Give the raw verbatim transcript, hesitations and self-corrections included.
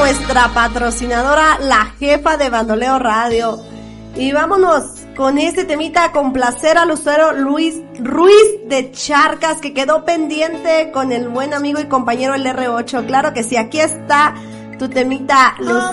nuestra patrocinadora, la jefa de Bandoleo Radio. Y vámonos con este temita, complacer al usuario Luis Ruiz de Charcas, que quedó pendiente con el buen amigo y compañero el R ocho. Claro que sí, aquí está tu temita, Luz.